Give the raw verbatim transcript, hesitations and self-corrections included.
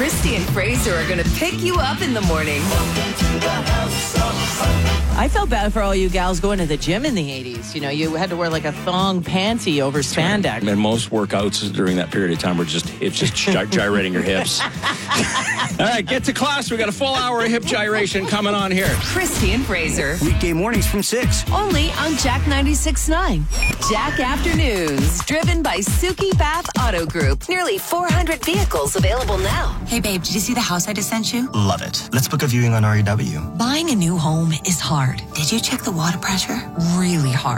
Christy and Fraser are going to pick you up in the morning. I felt bad for all you gals going to the gym in the eighties. You know, you had to wear like a thong panty over spandex. And most workouts during that period of time were just it's just gy- gyrating your hips. All right, get to class. We got a full hour of hip gyration coming on here. Christy and Fraser. Weekday mornings from six. Only on Jack ninety-six point nine. Jack Afternoons. Driven by Suki Bath Auto Group. Nearly four hundred vehicles available now. Hey, babe, did you see the house I just sent you? Love it. Let's book a viewing on R E W. Buying a new home is hard. Did you check the water pressure? Really hard.